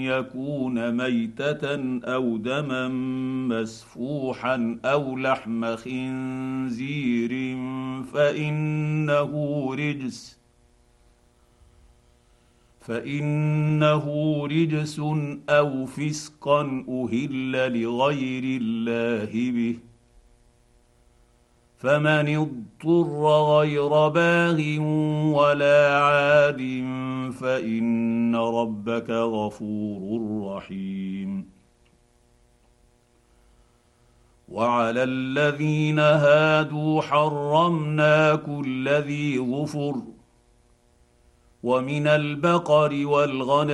يكون ميتة أو دما مسفوحا أو لحم خنزير فإنه رجس أو فسقا أهل لغير الله به، فمن اضطر غير باغ ولا عاد فإن ربك غفور رحيم. وعلى الذين هادوا حرمنا كل ذي ظفر، ومن البقر والغنم